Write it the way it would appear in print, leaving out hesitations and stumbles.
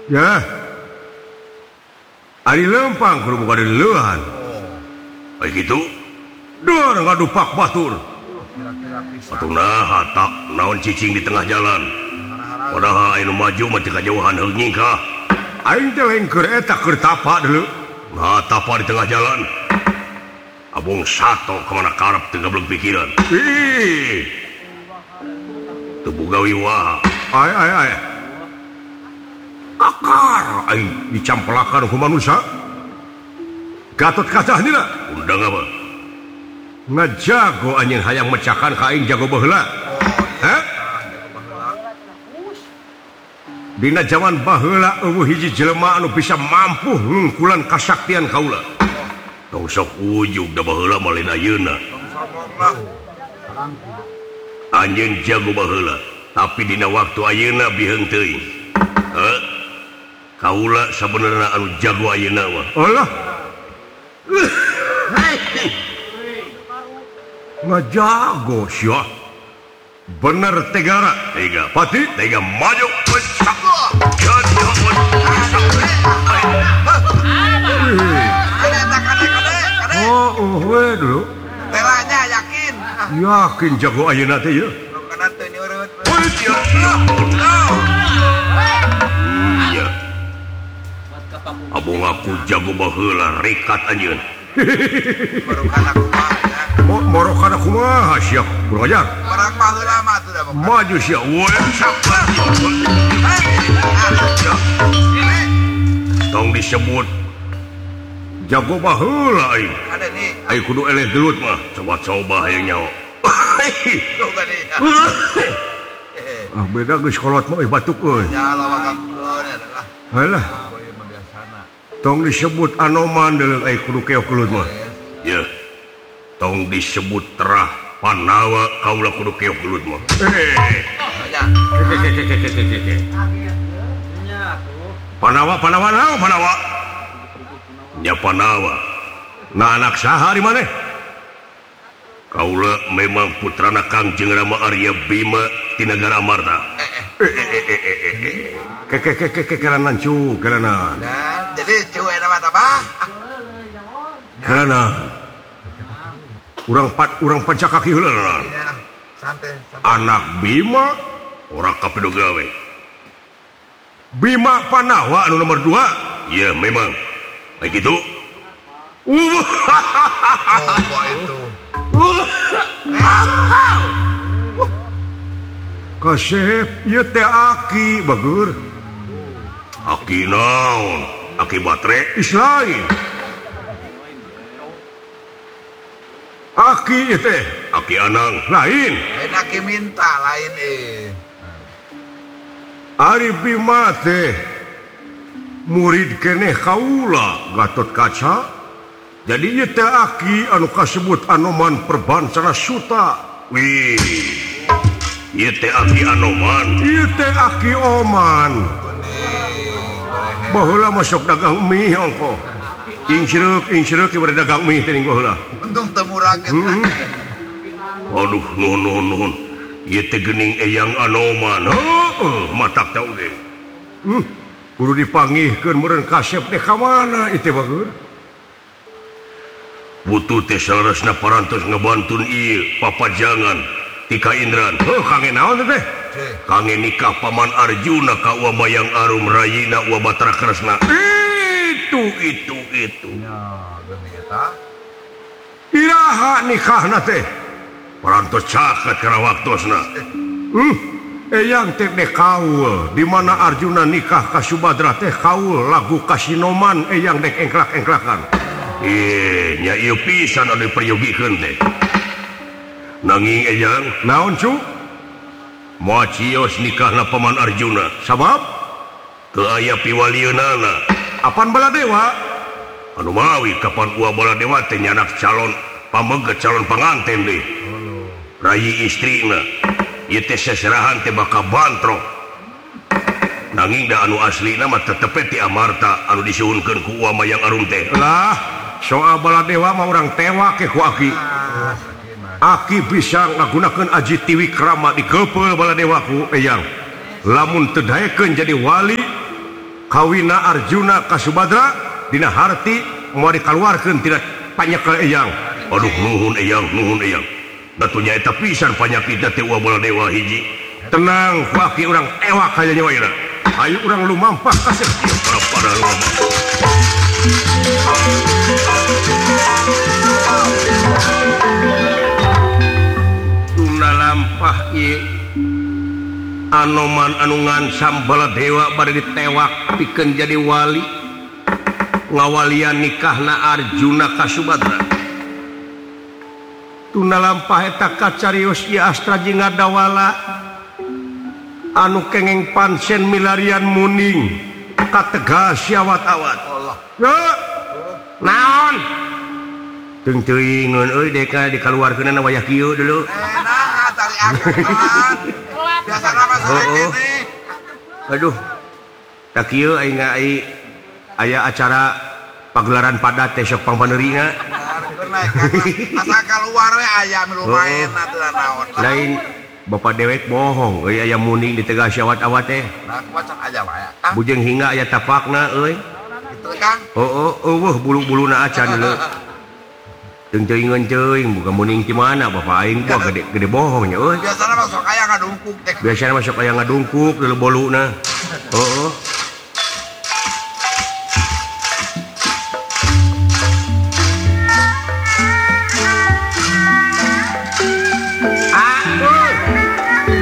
Ya. Ari lempang kudu buka leuhan. Baik itu. Dor ngadupak batur. Batuna hatak naon cicing di tengah jalan. Padahal anu maju mah teu kajauhan heung nyingkah. Aing teh lain keur eta keur tapa deuleu. Nah, tapa di tengah jalan. Abung sato kemana karep teu gableng pikiran. Ih. Teu boga wiwaha. Ai. Akar aing dicampelakan ku manusia. Gatot kaca heula. Undang apa? Ngajago anjeun hayang mecakan ka aing jago baheula. Hah? Dina zaman baheula eueuh hiji jelema anu bisa mampu ngungkulan kasaktian kaula. Tong sok ujug da baheula mah lain ayeuna. Anjeun jago baheula, tapi dina waktu ayeuna biheung teuing. Heuh. Kaula sabenerna anu jago ayeuna mah. Allah. Ngajago sia. Bener tegara, tega pati, tega maju. Oh, dulu. Telanya yakin. Yakin jago ayeuna teh ya. Kana teu nyurut. Iya. Abung aku jago baheula rekat anjeun. Barukan aku mah ya. Morokan aku mah sia kurang ajar. Orang baheula mah teu da boga. Maju sia we. Tong disebut jago baheula aing. Ada nih. Aing kudu eleh gelut mah. Coba hayang nyawa. Tuh kan nih. Beda geus kolot mah batuk euy. Ya lawan kampung adalah. Halah. Tong disebut anoman deuleu aing kudu keok gelut mah. Ya. Tong disebut terah panawa kaula kudu keok gelut mah. Panawa. Ya panawa. Nah anak saha di mana? Kaula memang putrana Kangjeng Rama Arya Bima di negara Amarta. Keranan cu, keranan. Nah, jadi cuy nama apa? Keranan. Urang pancak kaki heula. Santai. Anak Bima ora kapido gawe. Bima Panawa anu nomor 2. Ya memang. Baik itu. Oh, itu. Kasep ieu teh aki bagur. Aki naon? Aki batre islain. Aki ieu teh, aki anang lain. Enak minta lain Ari Bima teh murid keneh kaula Gatot Kaca. Jadi ieu teh aki anu kasebut Anoman Perbansana Suta. Wih. Ieu teh aki Anoman. Ieu teh aki Oman. Baheula masuk dagang mie ongko. Ing sireup ieu dagang mie teh ninggo heula. Untung teu murah gitu. Aduh, nuhun. Ieu teh geuning eyang Anoman. Heuh, matak teh oge. Kudu dipanggihkeun meureun Kasep teh ka mana ieu teh bagur? Butuh teh salerosna parantos ngabantun ieu papajangan ti Kaindran. Heuh, kangen naon teh? Kangen nikah paman Arjuna ka Wamayang Arum Rayina wa Batra Kresna. Itu. Ya, geuning eta. Iraha nikahna teh. Parantos caket kana waktosna. Eyang teh kaul di mana Arjuna nikah ka Subadra teh kaul lagu Kasinoman eyang dek engklak-engklakan. Nya ieu pisan anu diperyogikeun teh. Nanging eyang naon cu? Moal cios nikahna paman Arjuna. Sabab teu aya piwalieunana. Apan Baladewa? Anu mawi kapan ua Baladewa teh nyanak calon pameuget calon panganten deui. Rayi istrina. Ieu teh seserahan teh bakal bantrok. Nanging da anu aslina mah tetep ti Amarta anu disuhunkeun ku Wamayang Arum teh. Lah, soal Baladewa mah urang tewa ke ku Aki. Aki bisa ngagunakeun Aji Tiwikrama di kepeul Baladewa ku eyang. Lamun teu daekeun jadi wali, kawina Arjuna ka Subadra dina harti mau dikeluarkeun tina panyakal eyang. Aduh nuhun eyang. Datunya eta pisan panyakitna teh ulah dewa hiji. Tenang, waki urang ewak aya nyawaina. Ayo urang lumampah kasih para lumampah. Tuna lampah ieu Anoman anungan sambal dewa bari ditewak pikeun jadi wali. Ngawalian nikahna Arjuna ka Subadra. Tuna lampah eta kacarios ieu Astra jeung ngadawala anu kengeng pansen milarian muning kategas siawat-awat. Naon? Teuing-teuingeun euy deka dikaluarkeunna wayah kieu dulu. Nah, tali angkat. Biasa nama sore ini. Aduh. Tak kieu aing aya acara pagelaran padat teh sok pangpaneurina. Asa keluar we aya lumayan atuh naon. Lain Bapak dewek bohong euy aya muning di tegas siawat-awat teh. Nah, kumaha aja wae. Bujeng hinga aya tapakna euy. Kitu Kang. Eueuh bulu-buluna acan deuleu. Teuing-teuingeun ceuing buka muning ti mana Bapak aing gua gede bohongnya euy. Biasana mah sok aya ngadungkuk teh. Biasana masuk aya ngadungkuk deuleu boluna. Heeh.